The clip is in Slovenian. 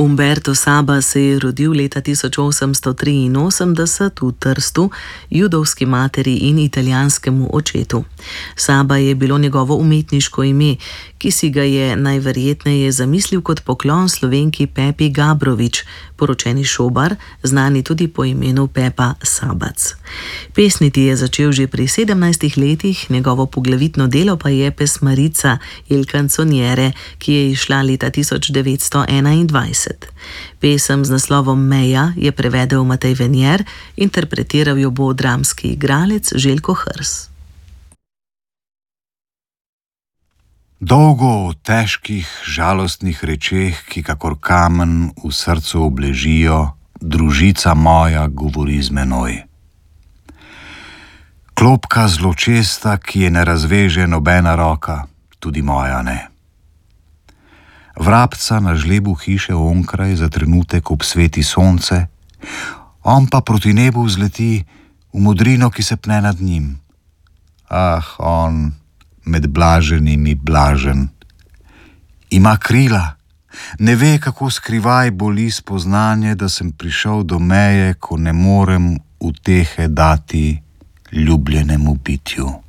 Umberto Saba se je rodil leta 1883 v Trstu, judovski materi in italijanskemu očetu. Saba je bilo njegovo umetniško ime, ki si ga je najverjetneje zamislil kot poklon Slovenki Pepi Gabrovič, poročeni Šobar, znani tudi po imenu Pepa Sabac. Pesniti je začel že pri 17 letih, njegovo poglavitno delo pa je pesmarica Il Canzoniere, ki je izšla leta 1921. Pesem z naslovom Meja je prevedel Matej Venier, interpretiral jo bo dramski igralec Željko Hrs. Dolgo o težkih, žalostnih rečeh, ki kakor kamen v srcu obležijo, družica moja govori z menoj. Klopka zločesta, ki je ne razveže nobena roka, tudi moja ne. Vrabca na žlebu hiše onkraj za trenutek obsveti sonce, on pa proti nebu vzleti v modrino, ki se pne nad njim. Ah, on, med blaženimi blažen. Ima krila, ne ve, kako skrivaj boli spoznanje, da sem prišel do meje, ko ne morem utehe dati ljubljenemu bitju.